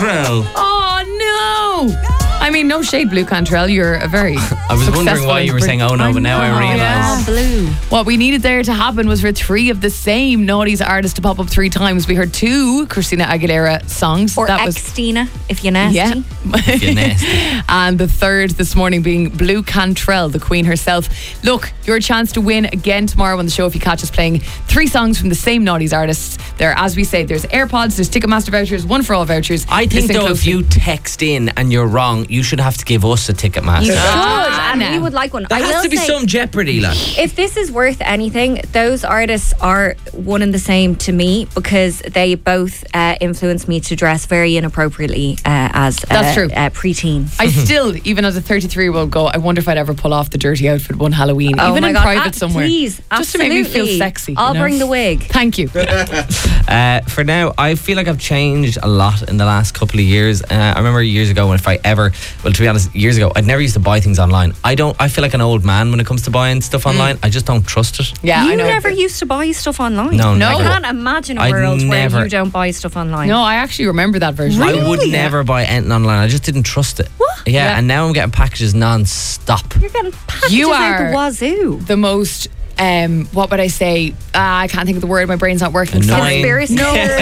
Cantrell. Oh no! I mean, no shade, Blue Cantrell. You're a very I was wondering why you were saying oh no, but now I realise. Yeah. Blue. What we needed there to happen was for 3 of the same Naughties artists to pop up 3 times. We heard 2 Christina Aguilera songs. Or that was Xtina, if you're nasty. yeah. If you're nasty. And the third this morning being Blue Cantrell, the Queen herself. Look, your chance to win again tomorrow on the show if you catch us playing 3 songs from the same Naughties artists. There, as we say, there's AirPods, there's Ticketmaster vouchers, 1 for all vouchers. I think Listen though, if closely. you text in and you're wrong, you should have to give us a Ticketmaster. You should, Ah, and no. we would like one. There I has will to be say, some jeopardy, like. if this is worth anything, those artists are one and the same to me because they both influenced me to dress very inappropriately as That's true. preteen. I still, even as a 33-year-old, go, I wonder if I'd ever pull off the dirty outfit one Halloween, Oh even my in God. private somewhere. Please, just to make me feel absolutely. sexy. I'll you know? bring the wig. Thank you. For now, I feel like I've changed a lot in the last couple of years. I remember years ago when to be honest, years ago, I'd never used to buy things online. I feel like an old man when it comes to buying stuff online. I just don't trust it. Yeah, You I know. never used to buy stuff online? No, I never. can't imagine a I'd world never- where you don't buy stuff online. No, I actually remember that version. I would never buy anything online. I just didn't trust it. What? Yeah, and now I'm getting packages non-stop. You're getting packages You out are the wazoo. the most, what would I say? I can't think of the word. My brain's not working. Annoying. Conspiracy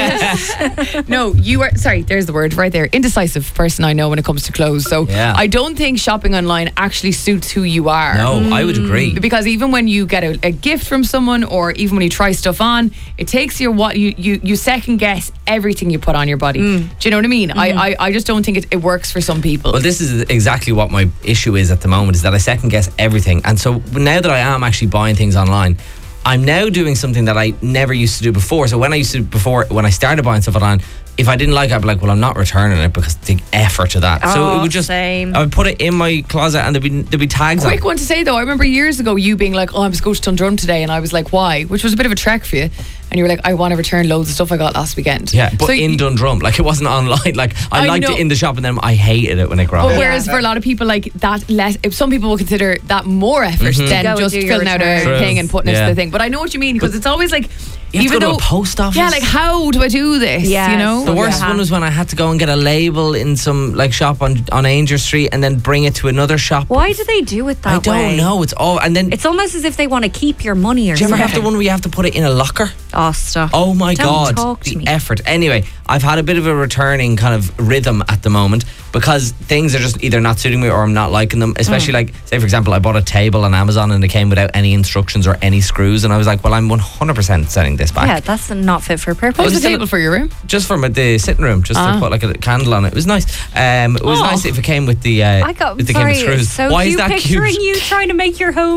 No, you are, sorry, there's the word right there. Indecisive person I know when it comes to clothes. So Yeah. I don't think shopping online actually suits who you are. No, I would agree. Because even when you get a gift from someone, or even when you try stuff on, it takes you second guess everything you put on your body. Do you know what I mean? I just don't think it works for some people. Well, this is exactly what my issue is at the moment, is that I second guess everything. And so now that I am actually buying things online, I'm now doing something that I never used to do before. So when I started buying stuff online, if I didn't like it, I'd be like, well, I'm not returning it because the effort to that. So it would just, same. I would put it in my closet and there'd be tags on Quick it. one to say though, I remember years ago you being like, oh, I'm supposed to Dundrum today, and I was like, why? Which was a bit of a trek for you. And you were like, I want to return loads of stuff I got last weekend. Yeah, but So in Dundrum, like it wasn't online. Like I I liked know. it in the shop, and then I hated it when it But ground. whereas for a lot of people, like that less, if some people will consider that more effort than Go and just do your filling out a return. True. thing and putting it Yeah. to the thing. But I know what you mean, because it's always like, You have to even go to though a post office. yeah, like how do I do this? Yes. You know, The worst one was when I had to go and get a label in some like shop on Ainger Street and then bring it to another shop. Why do they do it that I don't way? know. It's all, and then It's almost as if they want to keep your money or do you ever something. have the one where you have to put it in a locker? Oh, stop. Oh my Don't God, talk to the me. effort. Anyway, I've had a bit of a returning kind of rhythm at the moment because things are just either not suiting me or I'm not liking them. Especially like, say for example, I bought a table on Amazon and it came without any instructions or any screws, and I was like, well, I'm 100% sending this back. Yeah, that's not fit for purpose. what was the still- table for your room? Just from the sitting room, just to put like a candle on it. It was nice. It was Oh. nice if it came with the I got if it came with sorry, screws. so Why is cute that picturing cute? you trying to make your home